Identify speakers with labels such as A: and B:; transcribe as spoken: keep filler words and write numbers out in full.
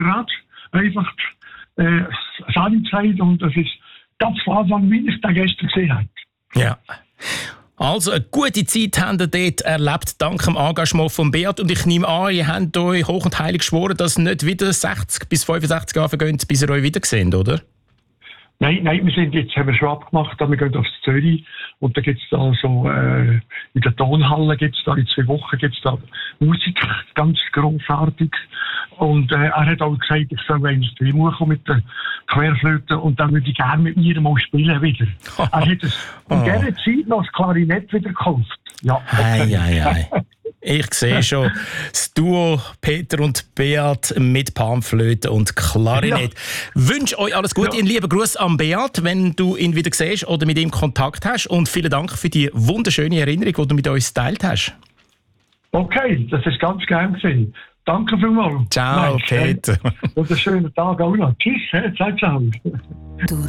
A: gerade einfach äh, Sani gesagt und das ist ganz klar, wie ich den gestern gesehen habe.
B: Ja. Also eine gute Zeit habt ihr dort erlebt, dank dem Engagement von Beat. Und ich nehme an, ihr habt euch hoch und heilig geschworen, dass nicht wieder sechzig bis fünfundsechzig Jahre vergehen, bis ihr euch wieder seht, oder?
A: Nein, nein, wir sind jetzt, haben wir schon abgemacht, wir gehen auf Zürich und da gibt's da so, äh, in der Tonhalle gibt's da, in zwei Wochen gibt's da Musik, ganz grossartig. Und äh, er hat auch gesagt, ich soll eigentlich die kommen mit der Querflöte und dann würde ich gerne mit mir mal spielen wieder. Er hat es in
B: Oh.
A: dieser Zeit noch das Klarinett wieder gekauft. Ja, okay.
B: Ei, ei, ei. Ich sehe schon das Duo Peter und Beat mit Panflöte und Klarinett. Ja. Wünsche euch alles Gute. Ja. Einen lieben Gruß an Beat, wenn du ihn wieder siehst oder mit ihm Kontakt hast. Und vielen Dank für die wunderschöne Erinnerung, die du mit uns geteilt hast.
A: Okay, das ist ganz gern gewesen. Danke vielmals.
B: Ciao,
A: Mensch,
B: Peter.
A: Und einen schönen Tag auch noch. Tschüss, ciao, ciao.